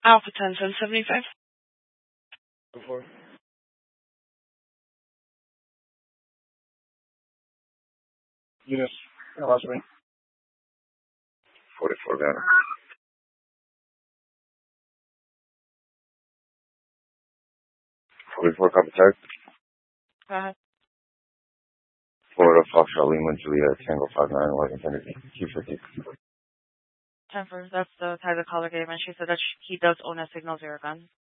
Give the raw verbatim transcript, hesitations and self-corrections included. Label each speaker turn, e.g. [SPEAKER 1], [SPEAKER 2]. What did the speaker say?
[SPEAKER 1] Alpha ten ten seventy five.
[SPEAKER 2] Before. Yes. That was me. Forty-four got it. Forty-four copy tag.
[SPEAKER 1] Go ahead.
[SPEAKER 2] Florida Foxtrot Lima Juliet Tango five nine eleven Kennedy Q fifty.
[SPEAKER 1] Ten for that's the tag the caller gave, and she said that she, he does own a Signal Zero gun.